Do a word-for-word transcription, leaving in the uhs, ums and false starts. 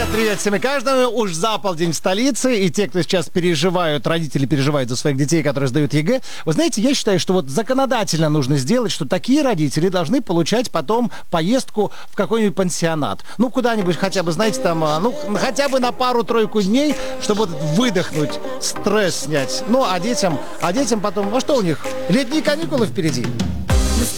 Привет всем и каждому. Уж за полдень в столице. И те, кто сейчас переживают, родители переживают за своих детей, которые сдают ЕГЭ. Вы знаете, я считаю, что вот законодательно нужно сделать, что такие родители должны получать потом поездку в какой-нибудь пансионат. Ну, куда-нибудь хотя бы, знаете, там, ну, хотя бы на пару-тройку дней, чтобы вот выдохнуть, стресс снять. Ну, а детям, а детям потом, а что у них? Летние каникулы впереди.